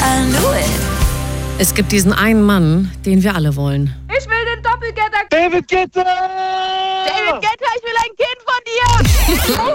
I knew it. Es gibt diesen einen Mann, den wir alle wollen. Ich will den Doppelgetter. David Guetta! David Guetta, ich will ein Kind von dir.